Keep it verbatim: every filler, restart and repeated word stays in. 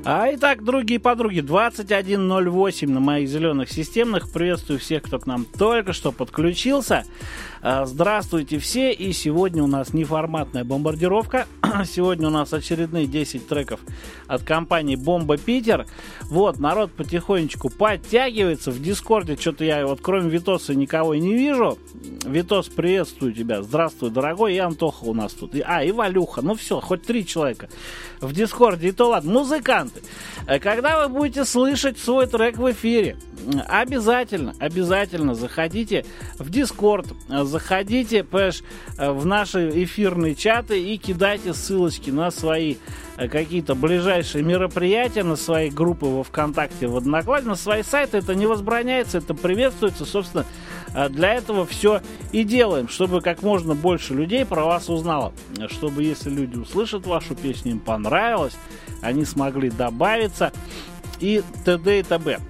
А, итак, другие подруги, двадцать один ноль восемь на моих зеленых системных. Приветствую всех, кто к нам только что подключился. Здравствуйте все. И сегодня у нас неформатная бомбардировка. Сегодня у нас очередные десять треков от компании Бомба Питер. Вот, народ потихонечку подтягивается. В Дискорде что-то я вот кроме Витоса никого и не вижу. Витос, приветствую тебя. Здравствуй, дорогой. И Антоха у нас тут. И, а, и Валюха. Ну все, хоть три человека в Дискорде. И то ладно. Музыканты. Когда вы будете слышать свой трек в эфире, обязательно, обязательно заходите в Дискорд, заходите, понимаешь, в наши эфирные чаты и кидайте ссылочки на свои какие-то ближайшие мероприятия, на свои группы во ВКонтакте, в Одноклассниках, на свои сайты. Это не возбраняется, это приветствуется. Собственно, для этого все и делаем, чтобы как можно больше людей про вас узнало. Чтобы, если люди услышат вашу песню, им понравилось, они смогли добавиться и т.д. и т.б.